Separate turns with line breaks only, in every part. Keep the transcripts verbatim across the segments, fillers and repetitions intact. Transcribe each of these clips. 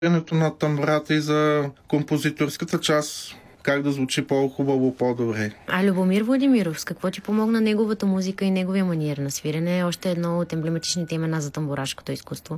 на тамбурата и за композиторската част, как да звучи по-хубаво, по-добре.
А Любомир Владимиров, с какво ти помогна неговата музика и неговия маниер на свирене? Е още едно от емблематичните имена за тамбурашкото изкуство.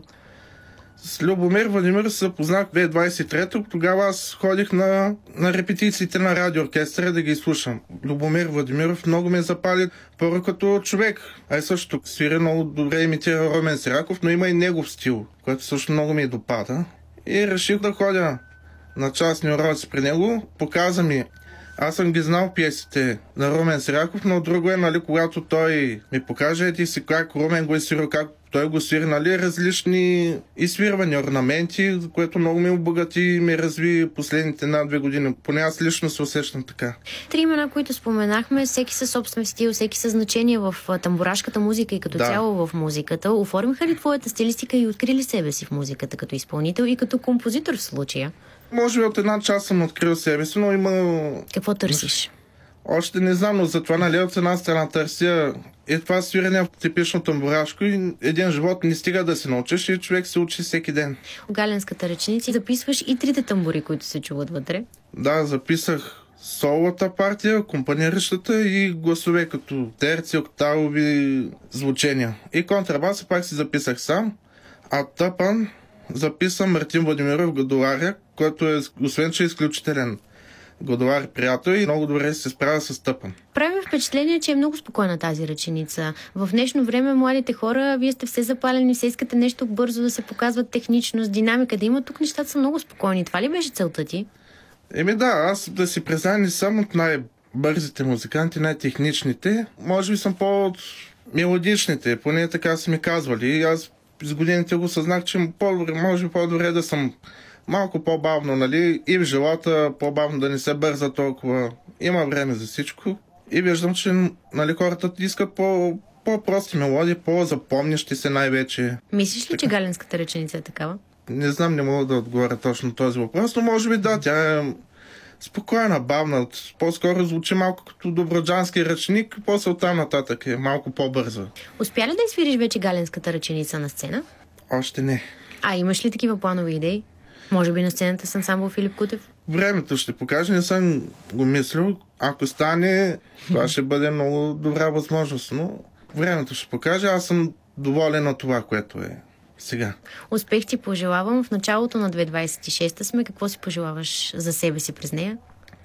С Любомир Владимиров се запознах две хиляди двадесет и трета. Тогава аз ходих на, на репетициите на радиооркестъра да ги слушам. Любомир Владимиров много ме запали първо като човек. А и също свири много добре, имитира Румен Сираков, но има и негов стил, който също много ми допада. И реших да ходя на частни уроци при него. Показа ми. Аз съм ги знал пиесите на Румен Сираков, но друго е, нали, когато той ми покаже, ети си как Румен го е свирил, как той го свири, нали, различни изсвирвани орнаменти, което много ми обогати и ми разви последните една-две години. Поне аз лично се усещам така.
Три имена, които споменахме, всеки със собствен стил, всеки със значение в тамбурашката музика и като да. Цяло в музиката. Оформиха ли твоята стилистика и открили себе си в музиката като изпълнител и като композитор в случая?
Може би от една част съм открил себе си, но има...
Какво търсиш?
Още не знам, но затова, нали, от една страна търся и това свирене типично тамбурашко и един живот не стига да се научиш и човек се учи всеки ден.
В галенската ръченица записваш и трите тамбури, които се чуват вътре?
Да, записах соловата партия, акомпаниращата и гласове като терци, октавови звучения. И контрабаса пак си записах сам, а тъпан записам Мартин Владимиров Годоларя, който е, освен че е изключителен Годолар приятел и много добре се справя с тъпан.
Прави впечатление, че е много спокойна тази ръченица. В днешно време младите хора, вие сте все запалени, все искате нещо бързо да се показват техничност, динамика, да има. Тук нещата са много спокойни. Това ли беше целта ти?
Еми да, аз да си призная не съм от най-бързите музиканти, най-техничните. Може би съм по-от мелодичните, поне така са ми казвали. И аз с годините го съзнах, че по-добре, може би по-добре да съм малко по-бавно, нали, и в желата по-бавно да не се бърза толкова. Има време за всичко. И виждам, че, нали, хората искат по, по-прости мелодии, по-запомнящи се най-вече.
Мислиш ли, че галенската ръченица е такава?
Не знам, не мога да отговоря точно този въпрос, но може би да, тя е спокойна, бавна. По-скоро звучи малко като доброджански ръчник, после оттам нататък е малко по-бърза.
Успя ли да изсвириш вече галенската ръченица на сцена?
Още не.
А имаш ли такива планови идеи? Може би на сцената с ансамбъл Филип Кутев?
Времето ще покаже, не съм го мислил. Ако стане, това ще бъде много добра възможност, но времето ще покаже. Аз съм доволен от това, което е сега.
Успех ти пожелавам. В началото на две хиляди двадесет и шеста сме. Какво си пожелаваш за себе си през нея?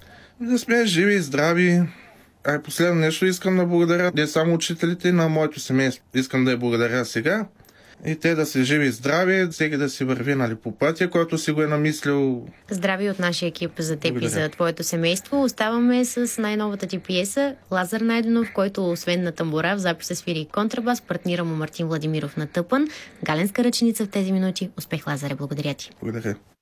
Да сме живи и здрави. А и последно нещо искам да благодаря не само учителите на моето семейство. Искам да я благодаря сега. И те да са живи и здрави, всеки да си върви, нали, по пътя, който си го е намислил.
Здрави от нашия екип за теб
Благодаря.
И за твоето семейство. Оставаме с най-новата ти пиеса Лазар Найденов, който освен на тамбура в записа свири контрабас, партнира му Мартин Владимиров на тъпан. Галенска ръченица в тези минути. Успех, Лазаре, благодаря ти.
Благодаря.